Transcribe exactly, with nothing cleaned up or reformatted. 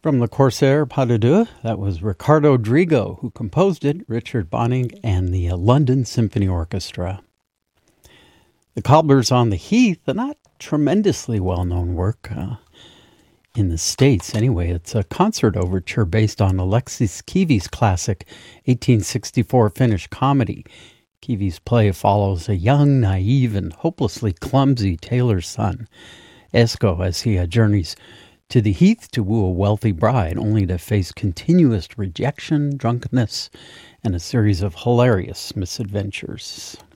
From the Corsair Pas de Deux, that was Ricardo Drigo, who composed it, Richard Bonning, and the uh, London Symphony Orchestra. The Cobblers on the Heath, a not tremendously well-known work uh, in the States anyway. It's a concert overture based on Alexis Kivi's classic eighteen sixty-four Finnish comedy. Kivi's play follows a young, naive, and hopelessly clumsy tailor's son, Esko, as he uh, journeys to the heath to woo a wealthy bride, only to face continuous rejection, drunkenness, and a series of hilarious misadventures.